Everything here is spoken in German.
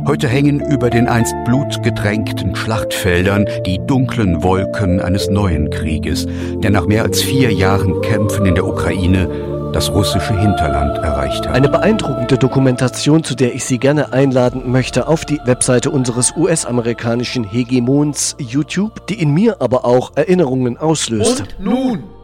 Heute hängen über den einst blutgetränkten Schlachtfeldern die dunklen Wolken eines neuen Krieges, der nach mehr als 4 Jahren Kämpfen in der Ukraine das russische Hinterland erreicht hat. Eine beeindruckende Dokumentation, zu der ich Sie gerne einladen möchte, auf die Webseite unseres US-amerikanischen Hegemons YouTube, die in mir aber auch Erinnerungen auslöste. Und nun